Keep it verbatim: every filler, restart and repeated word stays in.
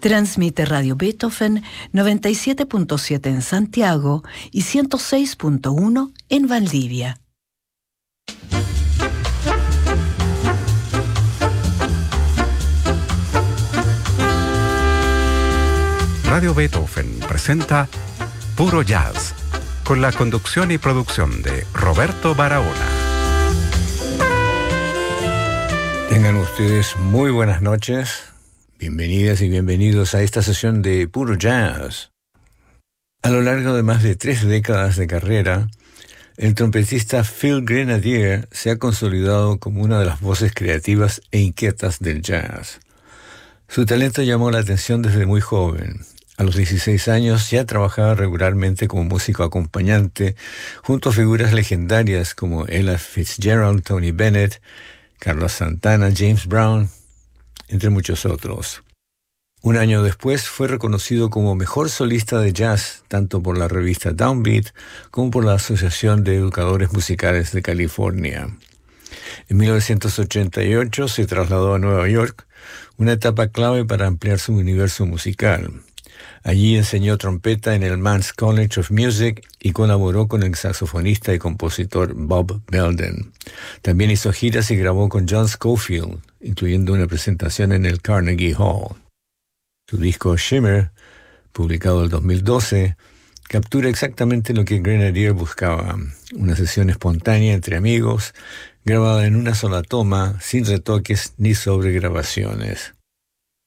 Transmite Radio Beethoven noventa y siete punto siete en Santiago y ciento seis punto uno en Valdivia. Radio Beethoven presenta Puro Jazz, con la conducción y producción de Roberto Barahona. Tengan ustedes muy buenas noches. Bienvenidas y bienvenidos a esta sesión de Puro Jazz. A lo largo de más de tres décadas de carrera, el trompetista Phil Grenadier se ha consolidado como una de las voces creativas e inquietas del jazz. Su talento llamó la atención desde muy joven. A los dieciséis años ya trabajaba regularmente como músico acompañante junto a figuras legendarias como Ella Fitzgerald, Tony Bennett, Carlos Santana, James Brown, entre muchos otros. Un año después fue reconocido como mejor solista de jazz, tanto por la revista Downbeat como por la Asociación de Educadores Musicales de California. En mil novecientos ochenta y ocho se trasladó a Nueva York, una etapa clave para ampliar su universo musical. Allí enseñó trompeta en el Man's College of Music y colaboró con el saxofonista y compositor Bob Belden. También hizo giras y grabó con John Scofield, incluyendo una presentación en el Carnegie Hall. Su disco Shimmer, publicado en dos mil doce, captura exactamente lo que Grenadier buscaba: una sesión espontánea entre amigos, grabada en una sola toma, sin retoques ni sobregrabaciones.